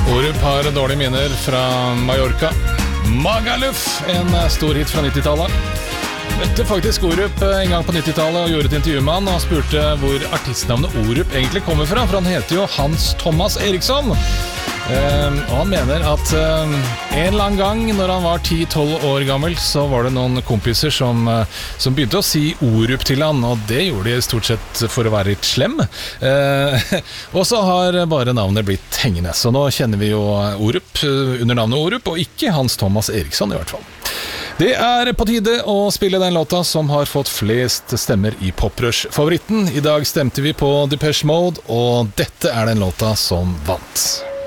Orup har dårlige minner fra Mallorca. Magaluf, en stor hit fra 90-tallet. Møtte faktisk Orup en gang på 90-tallet og gjorde et intervju med han og spurte hvor artistnavnet Orup egentlig kommer fra, for han heter jo Hans Thomas Eriksson. Og han mener at en eller annen gang når han var 10-12 år gammel, så var det noen kompiser som begynte å si Orup til han, og det gjorde de stort sett for å være litt slem. Og så har bare navnet blitt hengende, så nå kjenner vi jo Orup under navnet Orup, og ikke Hans Thomas Eriksson i hvert fall. Det er på tide å spille den låta som har fått flest stemmer i Poprush-favoritten. I dag stemte vi på Depeche Mode, og dette er den låta som vant.